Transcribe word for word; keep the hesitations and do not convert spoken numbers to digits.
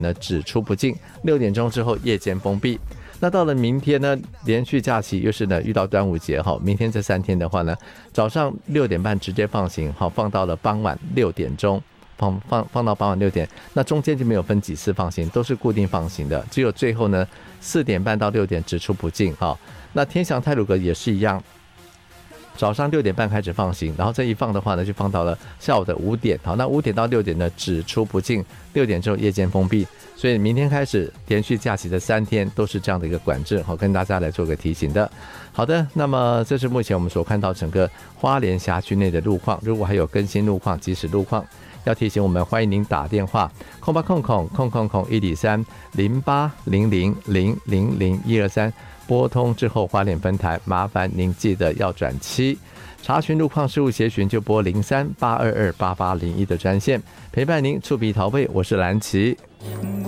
呢只出不进，六点钟之后夜间封闭。那到了明天呢，连续假期又是呢遇到端午节哈，明天这三天的话呢，早上六点半直接放行，好放到了傍晚六点钟，放放放到傍晚六点，那中间就没有分几次放行，都是固定放行的，只有最后呢四点半到六点只出不进哈。那天祥太鲁阁也是一样。早上六点半开始放行，然后这一放的话呢，就放到了下午的五点。好，那五点到六点呢，只出不进，六点之后夜间封闭。所以明天开始连续假期的三天都是这样的一个管制，好，跟大家来做个提醒的。好的，那么这是目前我们所看到整个花莲辖区内的路况，如果还有更新路况、即时路况，要提醒我们，欢迎您打电话空八空空空空空一里三零八零零零零零一二三。拨通之后，花莲分台，麻烦您记得要转七。查询路况事务协询就拨零三八二二八八零一的专线，陪伴您触鼻逃位。我是蓝琪。